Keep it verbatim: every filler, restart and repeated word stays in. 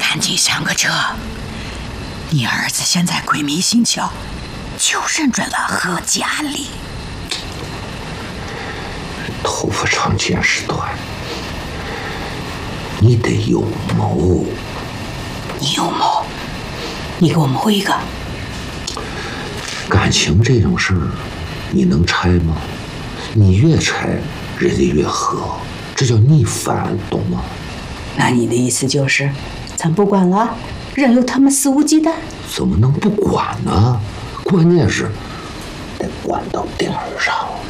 赶紧上个车。你儿子现在鬼迷心窍，就认准了何家里。 头发长见识短，你得有谋。 你有谋？你给我谋一个。 感情这种事儿，你能拆吗？你越拆，人家越和，这叫逆反，懂吗？ 那你的意思就是，咱不管了，任由他们肆无忌惮？ 怎么能不管呢？关键是得管到点儿上。